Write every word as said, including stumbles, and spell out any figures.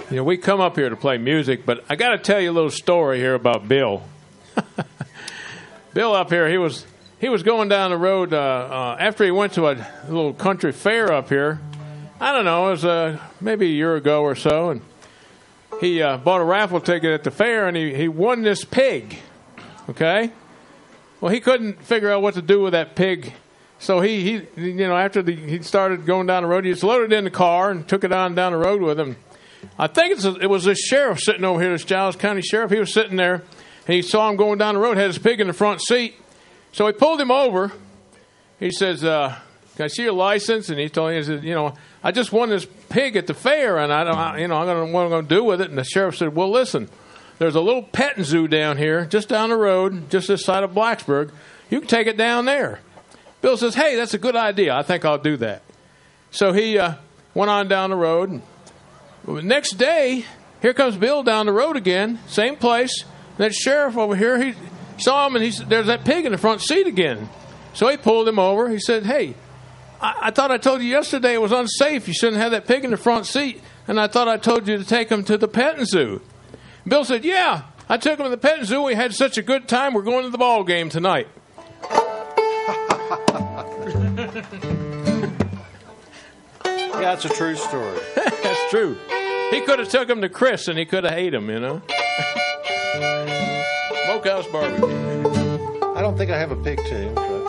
You know, we come up here to play music, but I got to tell you a little story here about Bill. Bill up here, he was he was going down the road uh, uh, after he went to a little country fair up here. I don't know, it was uh, maybe a year ago or so, and he uh, bought a raffle ticket at the fair, and he, he won this pig, okay? Well, he couldn't figure out what to do with that pig, so he, he you know, after the, he started going down the road, he just loaded it in the car and took it on down the road with him. I think it's a, it was this sheriff sitting over here, this Giles County sheriff. He was sitting there, and he saw him going down the road, had his pig in the front seat. So he pulled him over. He says, uh, can I see your license? And he told him, he said, you know, I just won this pig at the fair, and I don't, I, you know, I don't know what I'm going to do with it. And the sheriff said, well, listen, there's a little petting zoo down here, just down the road, just this side of Blacksburg. You can take it down there. Bill says, hey, that's a good idea. I think I'll do that. So he uh, went on down the road, and well, the next day, here comes Bill down the road again, same place. That sheriff over here, he saw him, and he said, there's that pig in the front seat again. So he pulled him over. He said, hey, I, I thought I told you yesterday it was unsafe. You shouldn't have that pig in the front seat. And I thought I told you to take him to the petting zoo. Bill said, yeah, I took him to the petting zoo. We had such a good time. We're going to the ball game tonight. Yeah, that's a true story. That's true. He could have took him to Chris, and he could have ate him, you know. Smokehouse barbecue. I don't think I have a pig too. But